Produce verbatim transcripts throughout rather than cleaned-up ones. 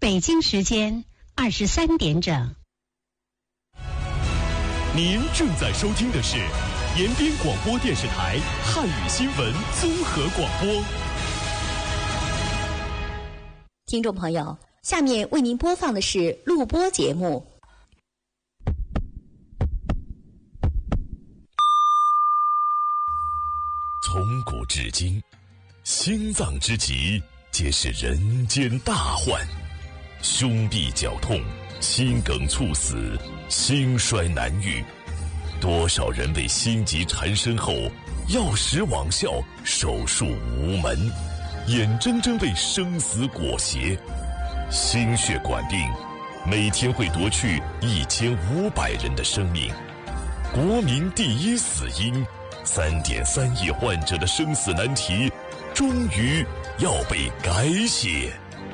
北京时间二十三点整。 您正在收听的是延边广播电视台汉语新闻综合广播。 听众朋友，下面为您播放的是录播节目。 从古至今，心脏之疾皆是人间大患，胸痹绞痛、心梗猝死、心衰难愈，多少人为心疾缠身后药石罔效，手术无门，眼睁睁为生死裹挟。心血管病每天会夺去一千五百人的生命，国民第一死因，三点三亿患者的生死难题终于要被改写。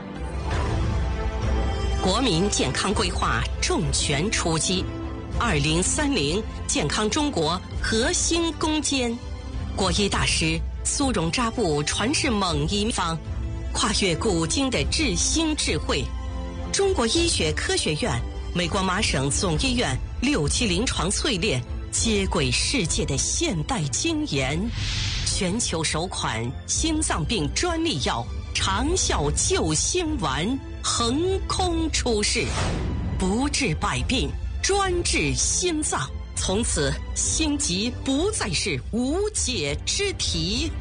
国民健康规划重拳出击，二零三零健康中国核心攻坚。国医大师苏荣扎布传世猛医方，跨越古今的治心智慧。中国医学科学院、美国麻省总医院六期临床淬炼，接轨世界的现代精研。全球首款心脏病专利药长效救心丸横空出世，不治百病，专治心脏。从此心疾不再是无解之题。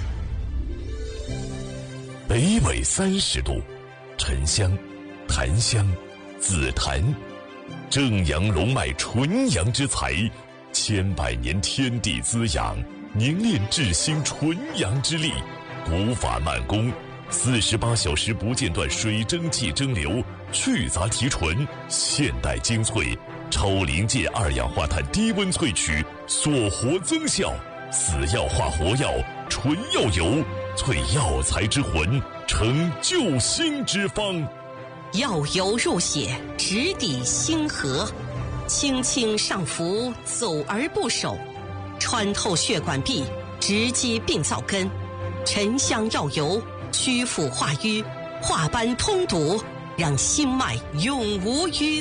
北纬三十度，沉香、檀香、紫檀，正阳龙脉纯阳之材，千百年天地滋养，凝练治心纯阳之力，古法慢工，四十八小时不间断水蒸气蒸馏，去杂提纯，现代精粹，超临界二氧化碳低温萃取，锁活增效，死药化活药，纯药油，萃药材之魂，成救心之方。 药油入血，直抵心河，轻轻上浮，走而不守，穿透血管壁，直击病灶根。沉香药油祛腐化瘀，化斑通堵，让心脉永无淤